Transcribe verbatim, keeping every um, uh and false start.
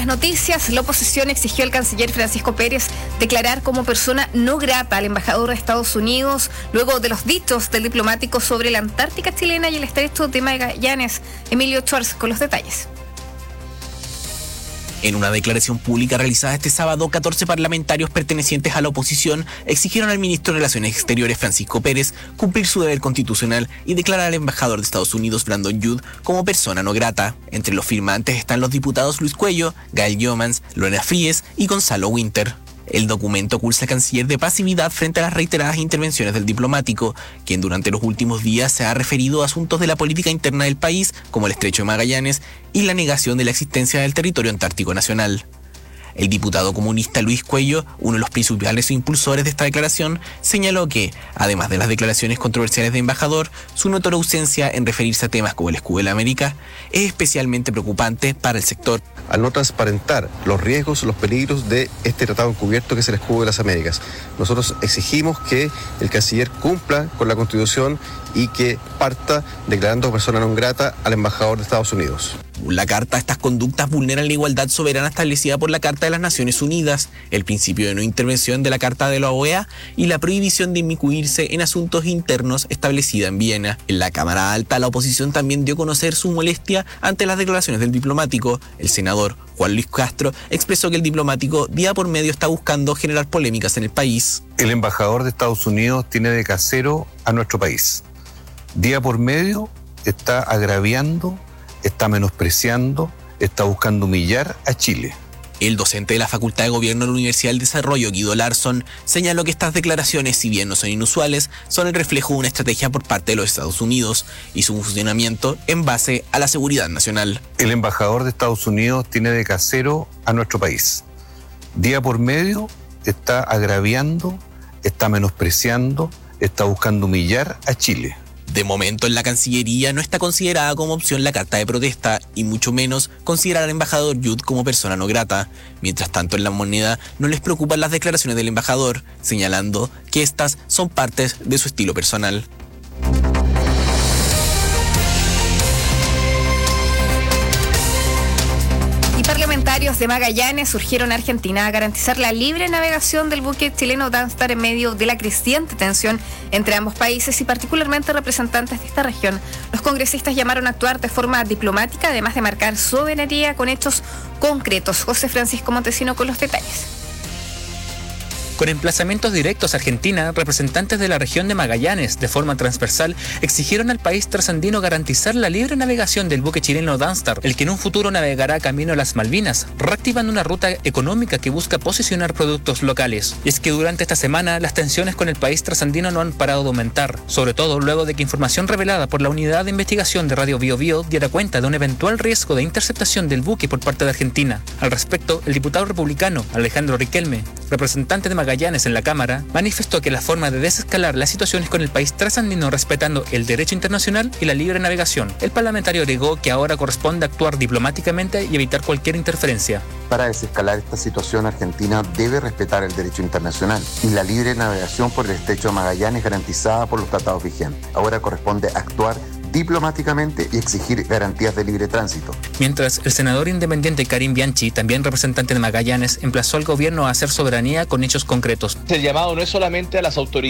Noticias, la oposición exigió al canciller Francisco Pérez declarar como persona no grata al embajador de Estados Unidos luego de los dichos del diplomático sobre la Antártica chilena y el estrecho de Magallanes. Emilio Schwartz con los detalles. En una declaración pública realizada este sábado, catorce parlamentarios pertenecientes a la oposición exigieron al ministro de Relaciones Exteriores, Francisco Pérez, cumplir su deber constitucional y declarar al embajador de Estados Unidos, Brandon Judd, como persona no grata. Entre los firmantes están los diputados Luis Cuello, Gael Jomans, Lorena Fríes y Gonzalo Winter. El documento acusa al canciller de pasividad frente a las reiteradas intervenciones del diplomático, quien durante los últimos días se ha referido a asuntos de la política interna del país, como el estrecho de Magallanes y la negación de la existencia del territorio antártico nacional. El diputado comunista Luis Cuello, uno de los principales impulsores de esta declaración, señaló que, además de las declaraciones controversiales del embajador, su notoria ausencia en referirse a temas como el escudo de la América es especialmente preocupante para el sector. Al no transparentar los riesgos, los peligros de este tratado encubierto que es el escudo de las Américas, nosotros exigimos que el canciller cumpla con la Constitución y que parta declarando persona non grata al embajador de Estados Unidos. La carta, estas conductas vulneran la igualdad soberana establecida por la Carta de las Naciones Unidas, el principio de no intervención de la Carta de la O E A y la prohibición de inmiscuirse en asuntos internos establecida en Viena. En la Cámara Alta, la oposición también dio a conocer su molestia ante las declaraciones del diplomático. El senador Juan Luis Castro expresó que el diplomático día por medio está buscando generar polémicas en el país. El embajador de Estados Unidos tiene de casero a nuestro país. Día por medio está agraviando, está menospreciando, está buscando humillar a Chile. El docente de la Facultad de Gobierno de la Universidad del Desarrollo, Guido Larsson, señaló que estas declaraciones, si bien no son inusuales, son el reflejo de una estrategia por parte de los Estados Unidos y su funcionamiento en base a la seguridad nacional. El embajador de Estados Unidos tiene de casero a nuestro país. Día por medio está agraviando, está menospreciando, está buscando humillar a Chile. De momento, en la Cancillería no está considerada como opción la carta de protesta y mucho menos considerar al embajador Judd como persona no grata. Mientras tanto, en La Moneda no les preocupan las declaraciones del embajador, señalando que estas son partes de su estilo personal. Parlamentarios de Magallanes urgieron a Argentina a garantizar la libre navegación del buque chileno Danstar en medio de la creciente tensión entre ambos países y particularmente representantes de esta región. Los congresistas llamaron a actuar de forma diplomática, además de marcar soberanía con hechos concretos. José Francisco Montesino con los detalles. Con emplazamientos directos a Argentina, representantes de la región de Magallanes, de forma transversal, exigieron al país trasandino garantizar la libre navegación del buque chileno Danstar, el que en un futuro navegará camino a las Malvinas, reactivando una ruta económica que busca posicionar productos locales. Y es que durante esta semana, las tensiones con el país trasandino no han parado de aumentar, sobre todo luego de que información revelada por la Unidad de Investigación de Radio Bio Bio diera cuenta de un eventual riesgo de interceptación del buque por parte de Argentina. Al respecto, el diputado republicano Alejandro Riquelme, representante de Magallanes, Magallanes en la Cámara, manifestó que la forma de desescalar las situaciones con el país trasandino respetando el derecho internacional y la libre navegación. El parlamentario agregó que ahora corresponde actuar diplomáticamente y evitar cualquier interferencia. Para desescalar esta situación, Argentina debe respetar el derecho internacional y la libre navegación por el estrecho de Magallanes garantizada por los tratados vigentes. Ahora corresponde actuar diplomáticamente y exigir garantías de libre tránsito. Mientras, el senador independiente Karim Bianchi, también representante de Magallanes, emplazó al gobierno a hacer soberanía con hechos concretos. El llamado no es solamente a las autoridades